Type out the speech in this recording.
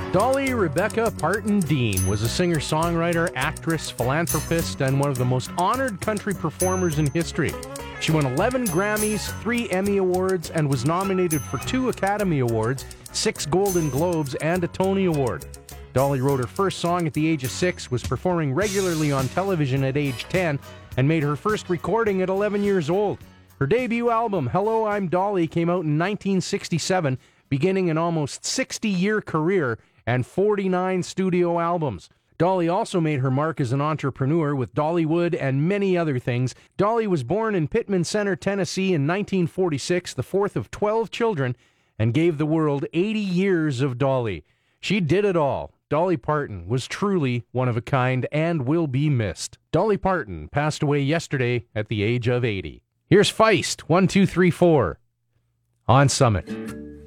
Dolly Rebecca Parton Dean was a singer-songwriter, actress, philanthropist, and one of the most honored country performers in history. She won 11 Grammys, 3 Emmy Awards, and was nominated for 2 Academy Awards, 6 Golden Globes, and a Tony Award. Dolly wrote her first song at the age of 6, was performing regularly on television at age 10, and made her first recording at 11 years old. Her debut album, Hello, I'm Dolly, came out in 1967, beginning an almost 60-year career and 49 studio albums. Dolly also made her mark as an entrepreneur with Dollywood and many other things. Dolly was born in Pittman Center, Tennessee in 1946, the fourth of 12 children, and gave the world 80 years of Dolly. She did it all. Dolly Parton was truly one of a kind and will be missed. Dolly Parton passed away yesterday at the age of 80. Here's Feist, 1, 2, 3, 4 on Summit.